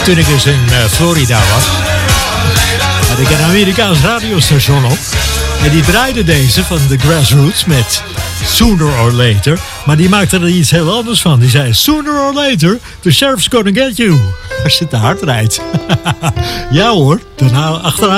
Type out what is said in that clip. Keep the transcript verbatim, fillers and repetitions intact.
Toen ik eens in uh, Florida was, had ik een Amerikaans radiostation op. En die draaide deze van The Grassroots met Sooner or Later. Maar die maakte er iets heel anders van. Die zei, sooner or later, the sheriff's gonna get you. Als je te hard rijdt. Ja hoor, daarna achteraan.